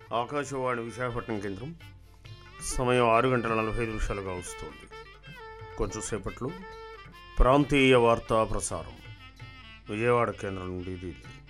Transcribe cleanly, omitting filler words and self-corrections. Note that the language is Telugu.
ఆకాశవాణి విశాఖపట్నం కేంద్రం. సమయం 6 గంటల 45 నిమిషాలుగా వస్తుంది. కొంచెం సేపట్లో ప్రాంతీయ వార్తా ప్రసారం విజయవాడ కేంద్రం నుండి ఇది